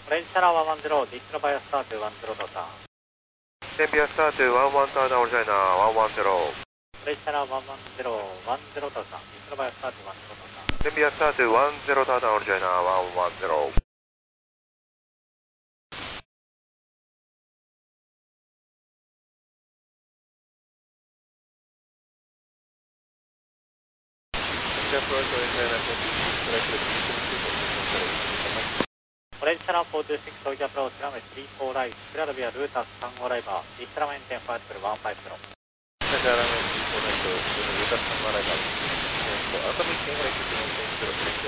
オレンジタラー110、ディストラバイアスタート10ドタ。 テンビアスタート11ターダウンオリジナー110。 オレンジタラー110、10ドタ。ディストラバイアスタート10ドタ。 テンビアスタート10ターダウンオリジナー110。 オレンジタラー426、東京アプローチ、ラメ34ライト、クラウドビアルータス35ライバー、ディストラメンテンファイトル150。 Negara Meksiko itu sudah lintas mengarah ke Atau mungkin mereka cuma